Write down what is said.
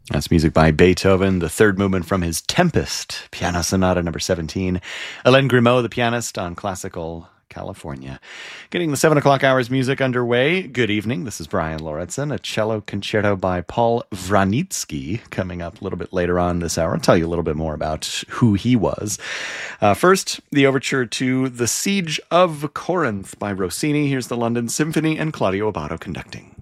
That's music by Beethoven, the third movement from his Tempest, Piano Sonata number 17. Hélène Grimaud, the pianist on Classical California. Getting the 7 o'clock hours music underway. Good evening. This is Brian Lauritsen. A cello concerto by Paul Wranitzky coming up a little bit later on this hour. I'll tell you a little bit more about who he was. First, the overture to The Siege of Corinth by Rossini. Here's the London Symphony and Claudio Abbado conducting.